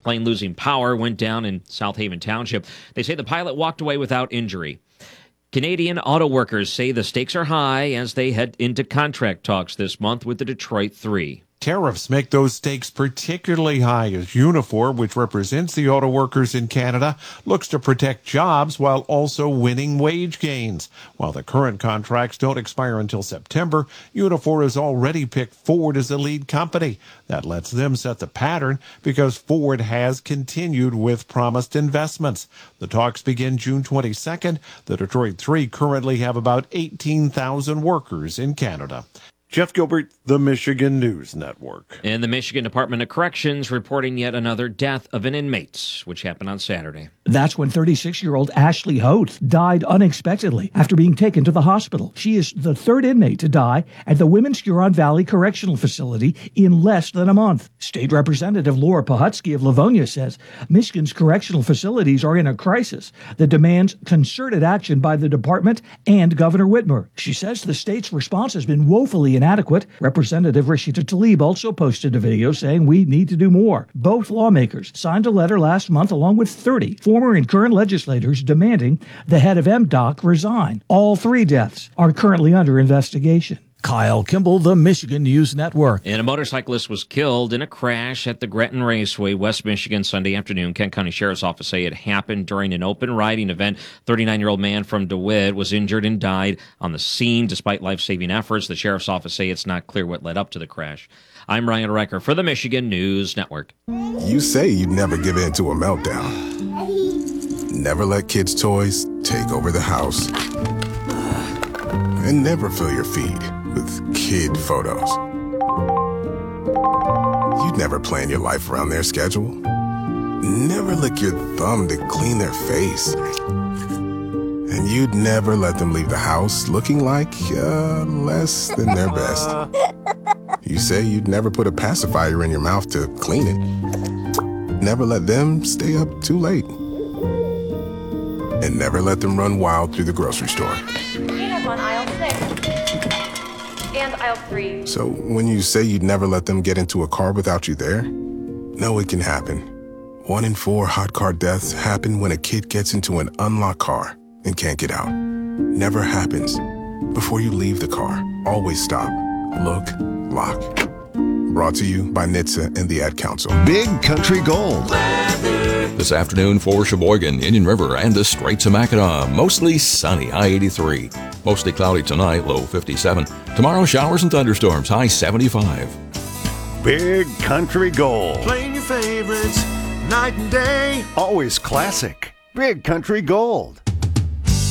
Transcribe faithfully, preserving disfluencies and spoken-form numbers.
Plane losing power went down in South Haven Township. They say the pilot walked away without injury. Canadian auto workers say the stakes are high as they head into contract talks this month with the Detroit Three. Tariffs make those stakes particularly high as Unifor, which represents the auto workers in Canada, looks to protect jobs while also winning wage gains. While the current contracts don't expire until September, Unifor has already picked Ford as the lead company. That lets them set the pattern because Ford has continued with promised investments. The talks begin June twenty-second. The Detroit Three currently have about eighteen thousand workers in Canada. Jeff Gilbert, the Michigan News Network. And the Michigan Department of Corrections reporting yet another death of an inmate, which happened on Saturday. That's when thirty-six-year-old Ashley Hoth died unexpectedly after being taken to the hospital. She is the third inmate to die at the Women's Huron Valley Correctional Facility in less than a month. State Representative Laura Pahutsky of Livonia says Michigan's correctional facilities are in a crisis that demands concerted action by the department and Governor Whitmer. She says the state's response has been woefully inadequate. Representative Rashida Tlaib also posted a video saying we need to do more. Both lawmakers signed a letter last month along with thirty former and current legislators demanding the head of M D O C resign. All three deaths are currently under investigation. Kyle Kimball, the Michigan News Network. And a motorcyclist was killed in a crash at the Gretton Raceway, West Michigan, Sunday afternoon. Kent County Sheriff's Office say it happened during an open riding event. thirty-nine-year-old man from DeWitt was injured and died on the scene despite life-saving efforts. The Sheriff's Office say it's not clear what led up to the crash. I'm Ryan Reicher for the Michigan News Network. You say you'd never give in to a meltdown. Never let kids' toys take over the house. And never fill your feed with kid photos. You'd never plan your life around their schedule. Never lick your thumb to clean their face. And you'd never let them leave the house looking like uh, less than their best. You say you'd never put a pacifier in your mouth to clean it. Never let them stay up too late. And never let them run wild through the grocery store. Peanut on aisle six. And aisle three. So when you say you'd never let them get into a car without you there, no, it can happen. One in four hot car deaths happen when a kid gets into an unlocked car and can't get out. Never happens. Before you leave the car, always stop, look, lock. Brought to you by N H T S A and the Ad Council. Big Country Gold. This afternoon for Sheboygan, Indian River, and the Straits of Mackinac. Mostly sunny, high eighty-three. Mostly cloudy tonight, low fifty-seven. Tomorrow, showers and thunderstorms, high seventy-five. Big Country Gold. Playing your favorites night and day. Always classic. Big Country Gold.